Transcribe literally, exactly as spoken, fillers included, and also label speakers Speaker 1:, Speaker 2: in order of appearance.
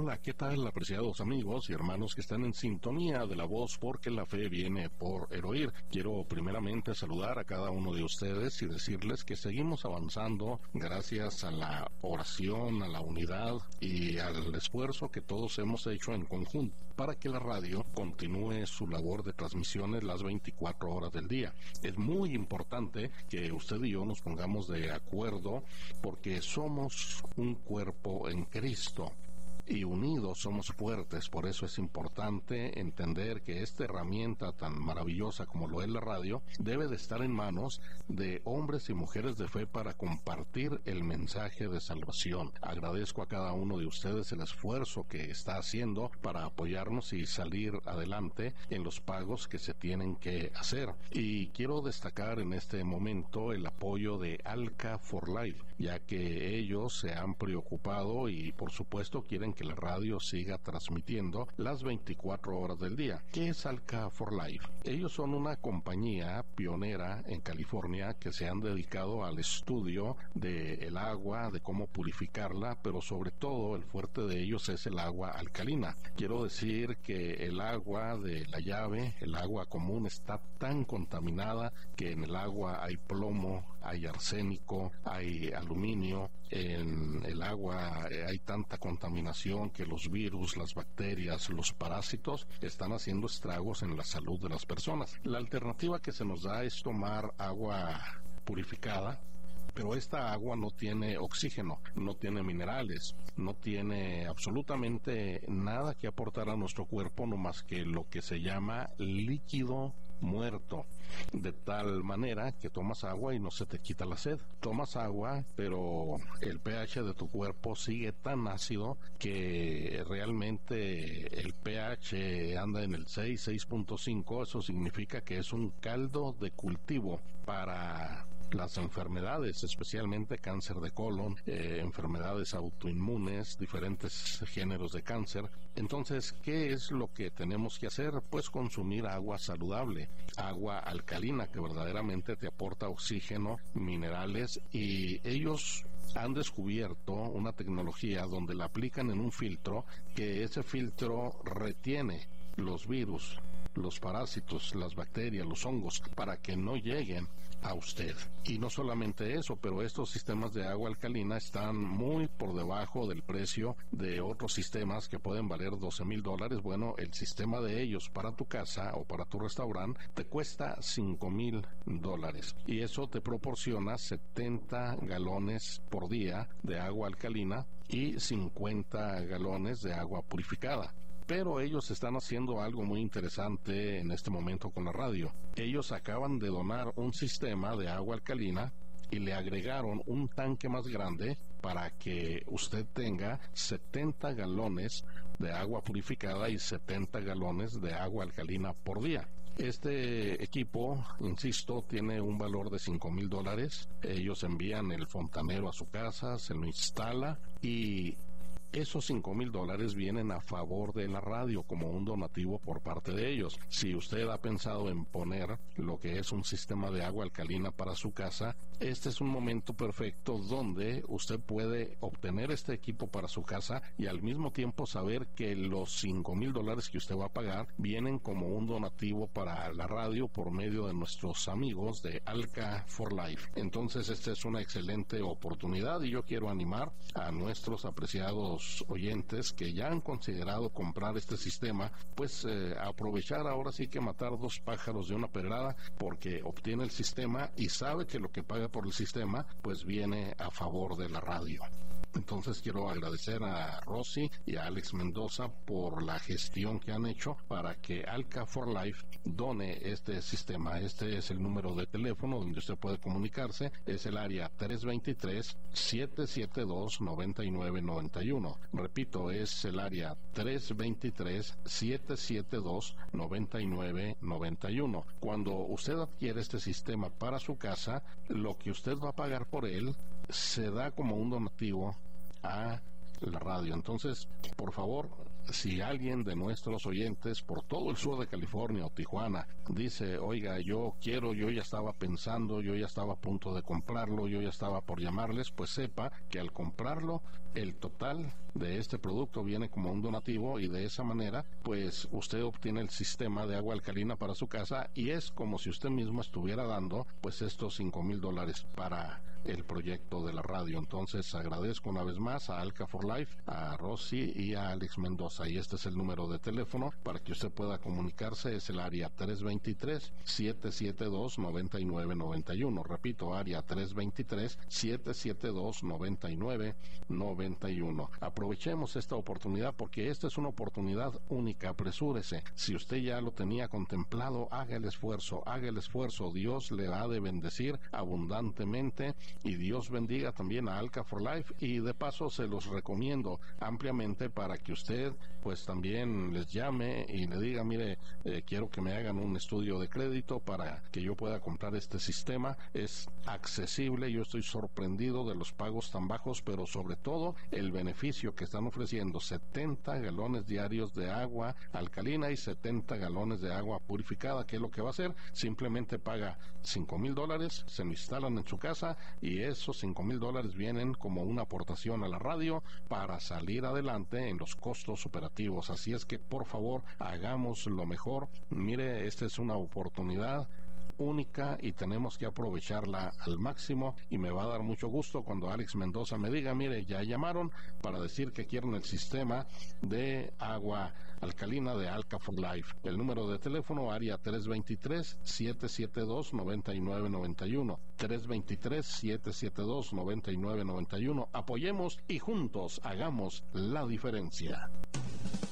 Speaker 1: Hola, ¿qué tal, apreciados amigos y hermanos que están en sintonía de La Voz? Porque la fe viene por el oír. Quiero primeramente saludar a cada uno de ustedes y decirles que seguimos avanzando gracias a la oración, a la unidad y al esfuerzo que todos hemos hecho en conjunto para que la radio continúe su labor de transmisiones las veinticuatro horas del día. Es muy importante que usted y yo nos pongamos de acuerdo porque somos un cuerpo en Cristo. Y unidos somos fuertes, por eso es importante entender que esta herramienta tan maravillosa como lo es la radio debe de estar en manos de hombres y mujeres de fe para compartir el mensaje de salvación. Agradezco a cada uno de ustedes el esfuerzo que está haciendo para apoyarnos y salir adelante en los pagos que se tienen que hacer. Y quiero destacar en este momento el apoyo de Alka for Life, ya que ellos se han preocupado y por supuesto quieren que la radio siga transmitiendo las veinticuatro horas del día. ¿Qué es Alka for Life? Ellos son una compañía pionera en California que se han dedicado al estudio del agua, de cómo purificarla, pero sobre todo el fuerte de ellos es el agua alcalina. Quiero decir que el agua de la llave, el agua común, está tan contaminada que en el agua hay plomo, hay arsénico, hay aluminio, en el agua hay tanta contaminación que los virus, las bacterias, los parásitos están haciendo estragos en la salud de las personas. La alternativa que se nos da es tomar agua purificada, pero esta agua no tiene oxígeno, no tiene minerales, no tiene absolutamente nada que aportar a nuestro cuerpo, no más que lo que se llama líquido muerto, de tal manera que tomas agua y no se te quita la sed. Tomas agua, pero el pH de tu cuerpo sigue tan ácido que realmente el pH anda en el seis, seis punto cinco. Eso significa que es un caldo de cultivo para las enfermedades, especialmente cáncer de colon, eh, enfermedades autoinmunes, diferentes géneros de cáncer. Entonces, ¿qué es lo que tenemos que hacer? Pues consumir agua saludable, agua alcalina que verdaderamente te aporta oxígeno, minerales, y ellos han descubierto una tecnología donde la aplican en un filtro, que ese filtro retiene los virus, los parásitos, las bacterias, los hongos, para que no lleguen a usted. Y no solamente eso, pero estos sistemas de agua alcalina están muy por debajo del precio de otros sistemas que pueden valer doce mil dólares. Bueno, el sistema de ellos para tu casa o para tu restaurante te cuesta cinco mil dólares. Y eso te proporciona setenta galones por día de agua alcalina y cincuenta galones de agua purificada. Pero ellos están haciendo algo muy interesante en este momento con la radio. Ellos acaban de donar un sistema de agua alcalina y le agregaron un tanque más grande para que usted tenga setenta galones de agua purificada y setenta galones de agua alcalina por día. Este equipo, insisto, tiene un valor de cinco mil dólares. Ellos envían el fontanero a su casa, se lo instala y esos cinco mil dólares vienen a favor de la radio como un donativo por parte de ellos. Si usted ha pensado en poner lo que es un sistema de agua alcalina para su casa, este es un momento perfecto donde usted puede obtener este equipo para su casa y al mismo tiempo saber que los cinco mil dólares que usted va a pagar vienen como un donativo para la radio por medio de nuestros amigos de Alka for Life. Entonces esta es una excelente oportunidad y yo quiero animar a nuestros apreciados oyentes que ya han considerado comprar este sistema, pues eh, aprovechar ahora sí que matar dos pájaros de una pedrada, porque obtiene el sistema y sabe que lo que paga por el sistema pues viene a favor de la radio. Entonces quiero agradecer a Rosy y a Alex Mendoza por la gestión que han hecho para que Alka for Life done este sistema. Este es el número de teléfono donde usted puede comunicarse, es el área tres dos tres, siete siete dos, nueve nueve nueve uno. Repito, es el área tres dos tres, siete siete dos, nueve nueve nueve uno. Cuando usted adquiere este sistema para su casa, lo que usted va a pagar por él se da como un donativo a la radio. Entonces, por favor, si alguien de nuestros oyentes por todo el sur de California o Tijuana dice, oiga, yo quiero, yo ya estaba pensando, yo ya estaba a punto de comprarlo, yo ya estaba por llamarles, pues sepa que al comprarlo, el total de este producto viene como un donativo y de esa manera, pues usted obtiene el sistema de agua alcalina para su casa y es como si usted mismo estuviera dando, pues estos cinco mil dólares para el proyecto de la radio. Entonces agradezco una vez más a Alka for Life, a Rosy y a Alex Mendoza, y este es el número de teléfono para que usted pueda comunicarse, es el área tres dos tres, siete siete dos, nueve nueve nueve uno, repito, área tres dos tres, siete siete dos, nueve nueve nueve uno. Aprovechemos esta oportunidad porque esta es una oportunidad única, apresúrese. Si usted ya lo tenía contemplado, haga el esfuerzo, haga el esfuerzo, Dios le ha de bendecir abundantemente. Y Dios bendiga también a Alka for Life, y de paso se los recomiendo ampliamente para que usted pues también les llame y le diga, mire, eh, quiero que me hagan un estudio de crédito para que yo pueda comprar este sistema. Es accesible, yo estoy sorprendido de los pagos tan bajos, pero sobre todo el beneficio que están ofreciendo: setenta galones diarios de agua alcalina y setenta galones de agua purificada. ¿Qué es lo que va a hacer? Simplemente paga cinco mil dólares, se lo instalan en su casa y esos cinco mil dólares vienen como una aportación a la radio para salir adelante en los costos operativos. Así es que por favor hagamos lo mejor. Mire, esta es una oportunidad única y tenemos que aprovecharla al máximo, y me va a dar mucho gusto cuando Alex Mendoza me diga, mire, ya llamaron para decir que quieren el sistema de agua alcalina de Alka for Life. El número de teléfono, área tres dos tres, siete siete dos, nueve nueve nueve uno, tres dos tres, siete siete dos, nueve nueve nueve uno. Apoyemos y juntos hagamos la diferencia.